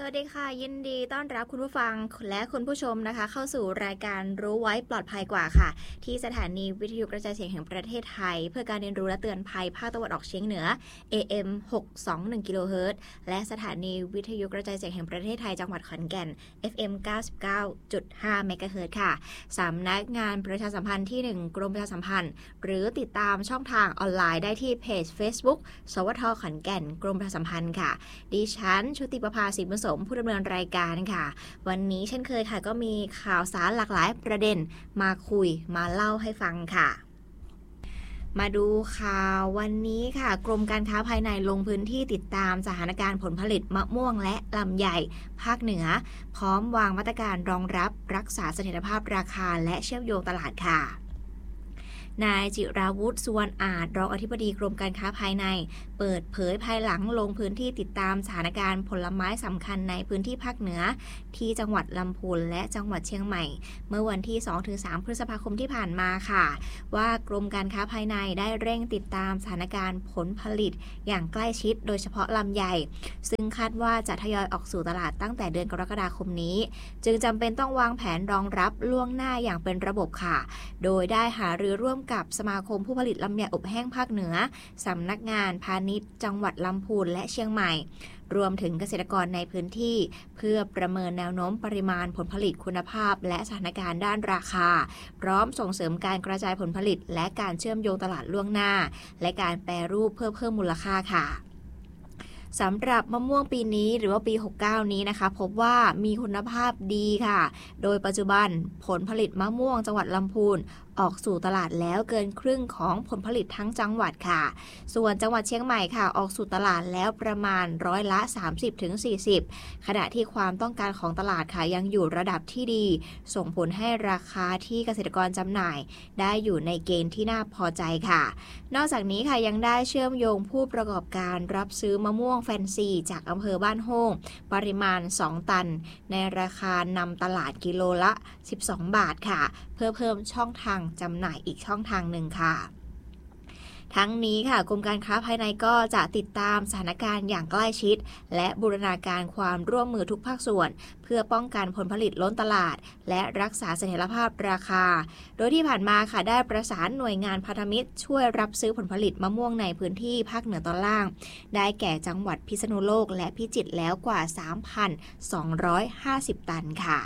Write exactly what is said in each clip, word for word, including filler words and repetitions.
วัสดีค่ะยินดีต้อนรับคุณผู้ฟังและคุณผู้ชมนะคะเข้าสู่รายการรู้ไว้ปลอดภัยกว่าค่ะที่สถานีวิทยุกระจายเสียงแห่งประเทศไทยเพื่อการเรียนรู้และเตือนภัยภาคตะวันออกเฉียงเหนือ เอ เอ็ม หกสองหนึ่ง กิโลเฮิรตซ์และสถานีวิทยุกระจายเสียงแห่งประเทศไทยจังหวัดขอนแก่น เอฟ เอ็ม เก้าสิบเก้าจุดห้า เมกะเฮิรตซ์ค่ะสำนักงานประชาสัมพันธ์ที่หนึ่งกรมประชาสัมพันธ์หรือติดตามช่องทางออนไลน์ได้ที่เพจ Facebook สวท.ขอนแก่นกรมประชาสัมพันธ์ค่ะดิฉันชุติประภาศรีบุญสมผู้ดำเนินรายการค่ะวันนี้เช่นเคยค่ะก็มีข่าวสารหลากหลายประเด็นมาคุยมาเล่าให้ฟังค่ะมาดูข่าววันนี้ค่ะกรมการค้าภายในลงพื้นที่ติดตามสถานการณ์ผลผลิตมะม่วงและลำไยภาคเหนือพร้อมวางมาตรการรองรับรักษาเสถียรภาพราคาและเชื่อมโยงตลาดค่ะนายจิราวุฒิ สุวรรณอาจรองอธิบดีกรมการค้าภายในเปิดเผยภายหลังลงพื้นที่ติดตามสถานการณ์ผลไม้สำคัญในพื้นที่ภาคเหนือที่จังหวัดลำพูนและจังหวัดเชียงใหม่เมื่อวันที่ สองถึงสาม พฤษภาคมที่ผ่านมาค่ะว่ากรมการค้าภายในได้เร่งติดตามสถานการณ์ผลผลิตอย่างใกล้ชิดโดยเฉพาะลำไยซึ่งคาดว่าจะทยอยออกสู่ตลาดตั้งแต่เดือนกรกฎาคมนี้จึงจำเป็นต้องวางแผนรองรับล่วงหน้าอย่างเป็นระบบค่ะโดยได้หารือร่วมกับสมาคมผู้ผลิตลำไยอบแห้งภาคเหนือสำนักงานพาณิชย์จังหวัดลำพูนและเชียงใหม่รวมถึงเกษตรกรในพื้นที่เพื่อประเมินแนวโน้มปริมาณผลผลิตคุณภาพและสถานการณ์ด้านราคาพร้อมส่งเสริมการกระจายผลผลิตและการเชื่อมโยงตลาดล่วงหน้าและการแปรรูปเพื่อเพิ่มมูลค่าค่ะสำหรับมะม่วงปีนี้หรือว่าปีหกสิบเก้านี้นะคะพบว่ามีคุณภาพดีค่ะโดยปัจจุบันผลผลิตมะม่วงจังหวัดลำพูนออกสู่ตลาดแล้วเกินครึ่งของผลผลิตทั้งจังหวัดค่ะส่วนจังหวัดเชียงใหม่ค่ะออกสู่ตลาดแล้วประมาณร้อยละ สามสิบถึงสี่สิบ ขณะที่ความต้องการของตลาดค่ะยังอยู่ระดับที่ดีส่งผลให้ราคาที่เกษตรกรจำหน่ายได้อยู่ในเกณฑ์ที่น่าพอใจค่ะนอกจากนี้ค่ะยังได้เชื่อมโยงผู้ประกอบการรับซื้อมะม่วงแฟนซีจากอำเภอบ้านโฮ่งปริมาณสองตันในราคานำตลาดกิโลละสิบสองบาทค่ะเพื่อเพิ่มช่องทางจำหน่ายอีกช่องทางหนึ่งค่ะทั้งนี้ค่ะกรมการค้าภายในก็จะติดตามสถานการณ์อย่างใกล้ชิดและบูรณาการความร่วมมือทุกภาคส่วนเพื่อป้องกันผลผลิตล้นตลาดและรักษาเสถียรภาพราคาโดยที่ผ่านมาค่ะได้ประสานหน่วยงานพันธมิตรช่วยรับซื้อผลผลิตมะม่วงในพื้นที่ภาคเหนือตอนล่างได้แก่จังหวัดพิษณุโลกและพิจิตรแล้วกว่า สามพันสองร้อยห้าสิบ ตันค่ะ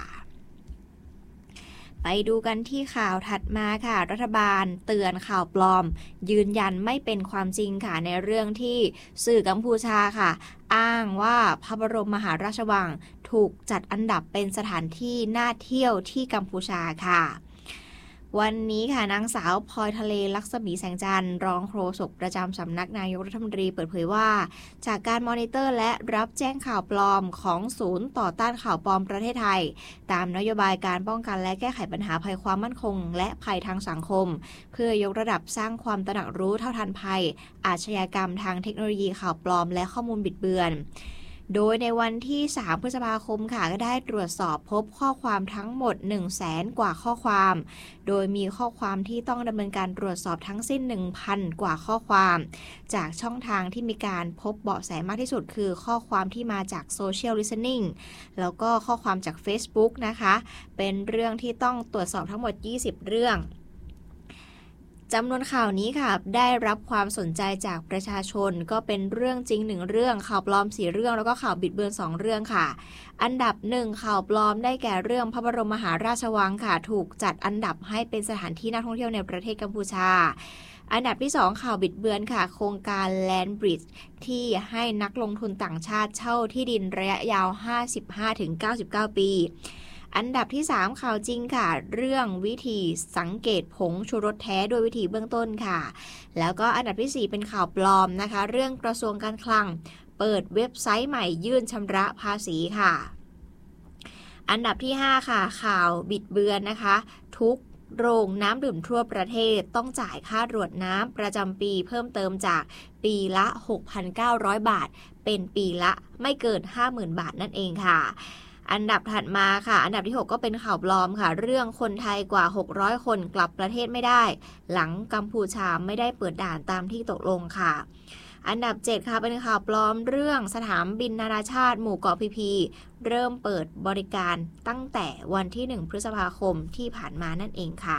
ไปดูกันที่ข่าวถัดมาค่ะรัฐบาลเตือนข่าวปลอมยืนยันไม่เป็นความจริงค่ะในเรื่องที่สื่อกัมพูชาค่ะอ้างว่าพระบรมมหาราชวังถูกจัดอันดับเป็นสถานที่น่าเที่ยวที่กัมพูชาค่ะวันนี้ค่ะนางสาวพลอยทะเลลักษมีแสงจันทร์รองโฆษกประจำสำนักนายกรัฐมนตรีเปิดเผยว่าจากการมอนิเตอร์และรับแจ้งข่าวปลอมของศูนย์ต่อต้านข่าวปลอมประเทศไทยตามนโยบายการป้องกันและแก้ไขปัญหาภัยความมั่นคงและภัยทางสังคมเพื่อยกระดับสร้างความตระหนักรู้เท่าทันภัยอาชญากรรมทางเทคโนโลยีข่าวปลอมและข้อมูลบิดเบือนโดยในวันที่สามพฤษภาคมค่ะก็ได้ตรวจสอบพบข้อความทั้งหมด หนึ่งแสน กว่าข้อความโดยมีข้อความที่ต้องดำเนินการตรวจสอบทั้งสิ้น หนึ่งพัน กว่าข้อความจากช่องทางที่มีการพบเบาะแสมากที่สุดคือข้อความที่มาจาก Social Listening แล้วก็ข้อความจาก Facebook นะคะเป็นเรื่องที่ต้องตรวจสอบทั้งหมดยี่สิบเรื่องจำนวนข่าวนี้ค่ะได้รับความสนใจจากประชาชนก็เป็นเรื่องจริงหนึ่งเรื่องข่าวปลอมสี่เรื่องแล้วก็ข่าวบิดเบือนสองเรื่องค่ะอันดับหนึ่งข่าวปลอมได้แก่เรื่องพระบรมมหาราชวังค่ะถูกจัดอันดับให้เป็นสถานที่น่าท่องเที่ยวในประเทศกัมพูชาอันดับที่สองข่าวบิดเบือนค่ะโครงการ Land Bridge ที่ให้นักลงทุนต่างชาติเช่าที่ดินระยะยาว ห้าสิบห้าถึงเก้าสิบเก้า ปีอันดับที่สามข่าวจริงค่ะเรื่องวิธีสังเกตผงชูรสแท้โดยวิธีเบื้องต้นค่ะแล้วก็อันดับที่สี่เป็นข่าวปลอมนะคะเรื่องกระทรวงการคลังเปิดเว็บไซต์ใหม่ยื่นชำระภาษีค่ะอันดับที่ห้าค่ะข่าวบิดเบือนนะคะทุกโรงน้ำดื่มทั่วประเทศต้องจ่ายค่ารวดน้ำประจำปีเพิ่มเติมจากปีละ หกพันเก้าร้อย บาทเป็นปีละไม่เกิน ห้าหมื่น บาทนั่นเองค่ะอันดับถัดมาค่ะอันดับที่หกก็เป็นข่าวปลอมค่ะเรื่องคนไทยกว่าหกร้อยคนกลับประเทศไม่ได้หลังกัมพูชาไม่ได้เปิดด่านตามที่ตกลงค่ะอันดับเจ็ดค่ะเป็นข่าวปลอมเรื่องสนามบินนานาชาติหมู่เกาะพีพีเริ่มเปิดบริการตั้งแต่วันที่หนึ่งพฤษภาคมที่ผ่านมานั่นเองค่ะ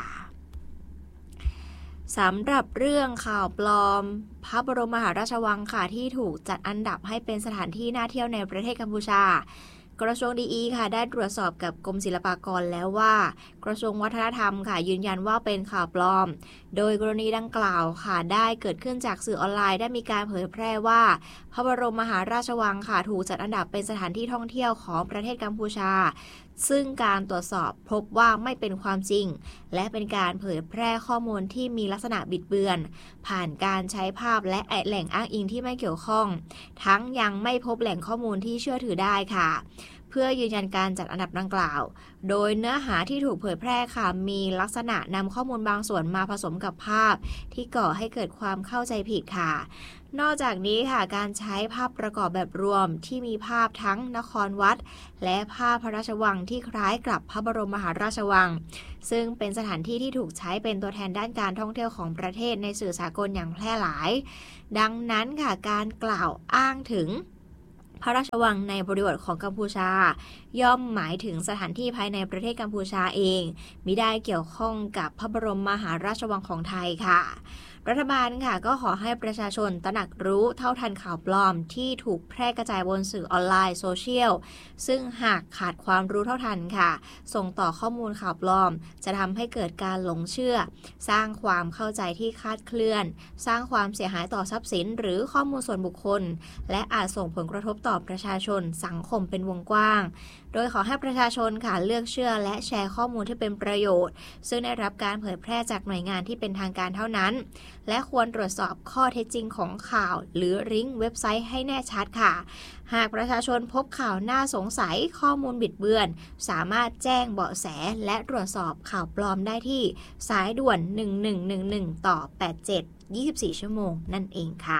สำหรับเรื่องข่าวปลอมพระบรมมหาราชวังค่ะที่ถูกจัดอันดับให้เป็นสถานที่น่าเที่ยวในประเทศกัมพูชากระทรวงดีอีค่ะได้ตรวจสอบกับกรมศิลปากรแล้วว่ากระทรวงวัฒนธรรมค่ะยืนยันว่าเป็นข่าวปลอมโดยกรณีดังกล่าวค่ะได้เกิดขึ้นจากสื่อออนไลน์ได้มีการเผยแพร่ว่าพระบรมมหาราชวังค่ะถูกจัดอันดับเป็นสถานที่ท่องเที่ยวของประเทศกัมพูชาซึ่งการตรวจสอบพบว่าไม่เป็นความจริงและเป็นการเผยแพร่ข้อมูลที่มีลักษณะบิดเบือนผ่านการใช้ภาพและแหล่งอ้างอิงที่ไม่เกี่ยวข้องทั้งยังไม่พบแหล่งข้อมูลที่เชื่อถือได้ค่ะเพื่อยืนยันการจัดอันดับดังกล่าวโดยเนื้อหาที่ถูกเผยแพร่ค่ะมีลักษณะนำข้อมูลบางส่วนมาผสมกับภาพที่ก่อให้เกิดความเข้าใจผิดค่ะนอกจากนี้ค่ะการใช้ภาพประกอบแบบรวมที่มีภาพทั้งนครวัดและภาพพระราชวังที่คล้ายกับพระบรมมหาราชวังซึ่งเป็นสถานที่ที่ถูกใช้เป็นตัวแทนด้านการท่องเที่ยวของประเทศในสื่อสากลอย่างแพร่หลายดังนั้นค่ะการกล่าวอ้างถึงพระราชวังในบริบทของกัมพูชาย่อมหมายถึงสถานที่ภายในประเทศกัมพูชาเองมิได้เกี่ยวข้องกับพระบรมมหาราชวังของไทยค่ะรัฐบาลค่ะก็ขอให้ประชาชนตระหนักรู้เท่าทันข่าวปลอมที่ถูกแพร่กระจายบนสื่อออนไลน์โซเชียลซึ่งหากขาดความรู้เท่าทันค่ะส่งต่อข้อมูลข่าวปลอมจะทำให้เกิดการหลงเชื่อสร้างความเข้าใจที่คลาดเคลื่อนสร้างความเสียหายต่อทรัพย์สินหรือข้อมูลส่วนบุคคลและอาจส่งผลกระทบต่อประชาชนสังคมเป็นวงกว้างโดยขอให้ประชาชนค่ะเลือกเชื่อและแชร์ข้อมูลที่เป็นประโยชน์ซึ่งได้รับการเผยแพร่จากหน่วยงานที่เป็นทางการเท่านั้นและควรตรวจสอบข้อเท็จจริงของข่าวหรือลิงก์เว็บไซต์ให้แน่ชัดค่ะหากประชาชนพบข่าวน่าสงสัยข้อมูลบิดเบือนสามารถแจ้งเบาะแสและตรวจสอบข่าวปลอมได้ที่สายด่วนหนึ่งหนึ่งหนึ่งหนึ่งต่อแปดเจ็ด ยี่สิบสี่ชั่วโมงนั่นเองค่ะ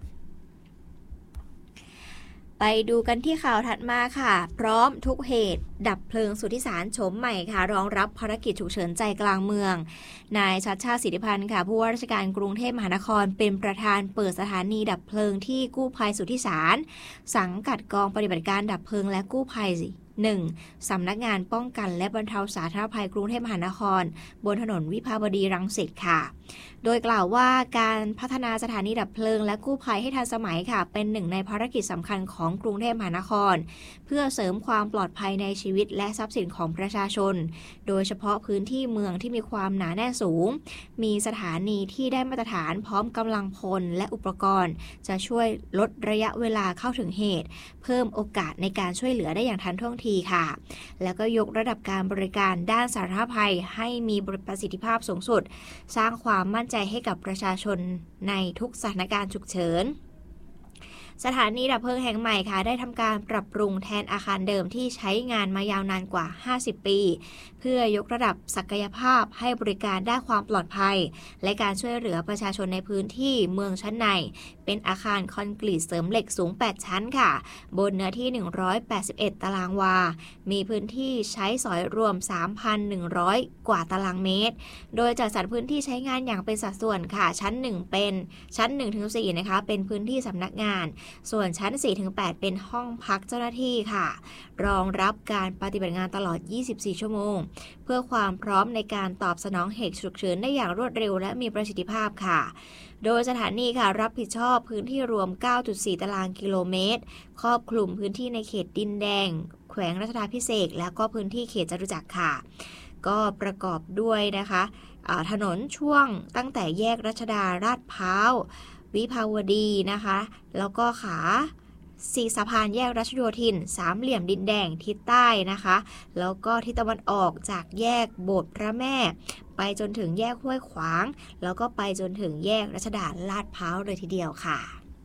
ไปดูกันที่ข่าวถัดมาค่ะพร้อมทุกเหตุดับเพลิงสุทธิสารโฉมใหม่ค่ะรองรับภารกิจฉุกเฉินใจกลางเมืองนายชัชชาติสิทธิพันธ์ค่ะผู้ว่าราชการกรุงเทพมหานครเป็นประธานเปิดสถานีดับเพลิงที่กู้ภัยสุทธิสารสังกัดกองปฏิบัติการดับเพลิงและกู้ภัยหนึ่งสำนักงานป้องกันและบรรเทาสาธารณภัยกรุงเทพมหานครบนถนนวิภาวดีรังสิตค่ะโดยกล่าวว่าการพัฒนาสถานีดับเพลิงและกู้ภัยให้ทันสมัยค่ะเป็นหนึ่งในภารกิจสำคัญของกรุงเทพมหานครเพื่อเสริมความปลอดภัยในชีวิตและทรัพย์สินของประชาชนโดยเฉพาะพื้นที่เมืองที่มีความหนาแน่นสูงมีสถานีที่ได้มาตรฐานพร้อมกำลังพลและอุปกรณ์จะช่วยลดระยะเวลาเข้าถึงเหตุเพิ่มโอกาสในการช่วยเหลือได้อย่างทันท่วงทีค่ะแล้วก็ยกระดับการบริการด้านสาธารณภัยให้มีประสิทธิภาพสูงสุดสร้างความมั่นใจให้กับประชาชนในทุกสถานการณ์ฉุกเฉินสถานีดับเพลิงแห่งใหม่ค่ะได้ทำการปรับปรุงแทนอาคารเดิมที่ใช้งานมายาวนานกว่าห้าสิบปีเพื่อยกระดับศักยภาพให้บริการด้านความปลอดภัยและการช่วยเหลือประชาชนในพื้นที่เมืองชั้นในเป็นอาคารคอนกรีตเสริมเหล็กสูงแปดชั้นค่ะบนเนื้อที่หนึ่งร้อยแปดสิบเอ็ดตารางวามีพื้นที่ใช้สอยรวม สามพันหนึ่งร้อย กว่าตารางเมตรโดยจัดสรรพื้นที่ใช้งานอย่างเป็นสัดส่วนค่ะชั้นหนึ่งเป็นชั้น หนึ่งถึงสี่ นะคะเป็นพื้นที่สำนักงานส่วนชั้น สี่ถึงแปด เป็นห้องพักเจ้าหน้าที่ค่ะรองรับการปฏิบัติงานตลอดยี่สิบสี่ชั่วโมงเพื่อความพร้อมในการตอบสนองเหตุฉุกเฉินได้อย่างรวดเร็วและมีประสิทธิภาพค่ะโดยสถานีค่ะรับผิดชอบพื้นที่รวม เก้าจุดสี่ ตารางกิโลเมตรครอบคลุมพื้นที่ในเขตดินแดงแขวงรัชดาภิเษกแล้วก็พื้นที่เขตจตุจักรค่ะก็ประกอบด้วยนะคะถนนช่วงตั้งแต่แยกรัชดาลาดพร้าววิภาวดีนะคะแล้วก็ขาสี่สะพานแยกรัชโยธินสามเหลี่ยมดินแดงทิศใต้นะคะแล้วก็ทิศตะวันออกจากแยกโบสถ์พระแม่ไปจนถึงแยกห้วยขวางแล้วก็ไปจนถึงแยกรัชดาลาดพร้าวเลยทีเดียวค่ะ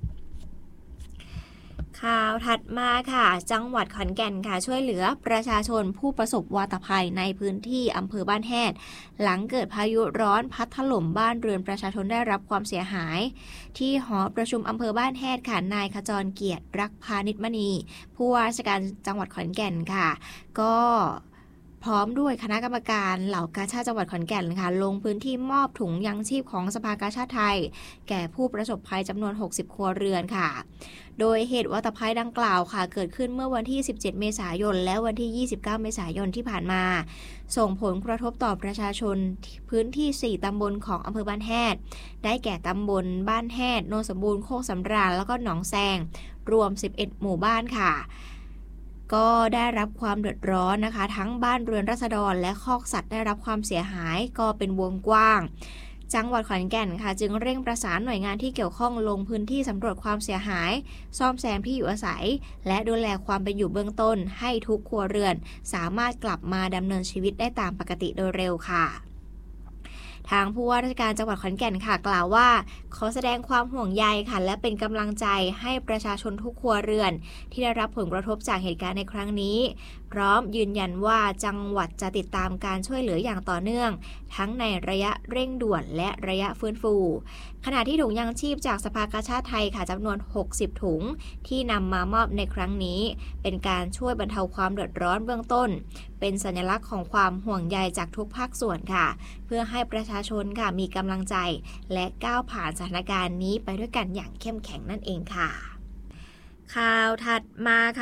ข่าวถัดมาค่ะจังหวัดขอนแก่นค่ะช่วยเหลือประชาชนผู้ประสบวาตภัยในพื้นที่อำเภอบ้านแฮดหลังเกิดพายุร้อนพัดถล่มบ้านเรือนประชาชนได้รับความเสียหายที่หอประชุมอำเภอบ้านแฮดค่ะนายขจรเกียรติรักพานิชมณีผู้ว่าราชการจังหวัดขอนแก่นค่ะก็พร้อมด้วยคณะกรรมการเหล่ากาชาดจังหวัดขอนแก่นค่ะลงพื้นที่มอบถุงยังชีพของสภากาชาดไทยแก่ผู้ประสบภัยจำนวนหกสิบครัวเรือนค่ะโดยเหตุวัตภัยดังกล่าวค่ะเกิดขึ้นเมื่อวันที่สิบเจ็ดเมษายนและวันที่ยี่สิบเก้าเมษายนที่ผ่านมาส่งผลกระทบต่อประชาชนพื้นที่สี่ตำบลของอำเภอบ้านแฮดได้แก่ตำบลบ้านแฮดโนนสมบูรณ์โคกสำราญแล้วก็หนองแซงรวมสิบเอ็ดหมู่บ้านค่ะก็ได้รับความเดือดร้อนนะคะทั้งบ้านเรือนราษฎรและคอกสัตว์ได้รับความเสียหายก็เป็นวงกว้างจังหวัดขอนแก่นค่ะจึงเร่งประสานหน่วยงานที่เกี่ยวข้องลงพื้นที่สำรวจความเสียหายซ่อมแซมที่อยู่อาศัยและดูแลความเป็นอยู่เบื้องต้นให้ทุกครัวเรือนสามารถกลับมาดำเนินชีวิตได้ตามปกติโดยเร็วค่ะทางผู้ว่าราชการจังหวัดขอนแก่นค่ะกล่าวว่าขอแสดงความห่วงใยค่ะและเป็นกำลังใจให้ประชาชนทุกครัวเรือนที่ได้รับผลกระทบจากเหตุการณ์ในครั้งนี้พร้อมยืนยันว่าจังหวัดจะติดตามการช่วยเหลืออย่างต่อเนื่องทั้งในระยะเร่งด่วนและระยะฟื้นฟูขณะที่ถุงยังชีพจากสภากาชาดไทยค่ะจำนวนหกสิบถุงที่นำมามอบในครั้งนี้เป็นการช่วยบรรเทาความเดือดร้อนเบื้องต้นเป็นสัญลักษณ์ของความห่วงใยจากทุกภาคส่วนค่ะเพื่อให้ประชาชนค่ะมีกำลังใจและก้าวผ่านสถานการณ์นี้ไปด้วยกันอย่างเข้มแข็งนั่นเองค่ะข่าวถัดมาค่ะ